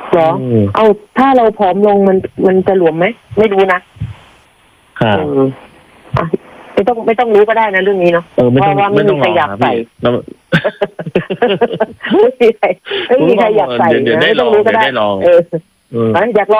เหรอเอาถ้าเราผอมลงมันจะหลวมไหมไม่รู้นะครับไม่ต้องรู้ก็ได้นะเรื่องนี้เนาะเพราะว่าไม่มีใครอยากใส่ไม่มีใครอยากใส่นะไม่ต้องรู้ก็ได้อยากลอง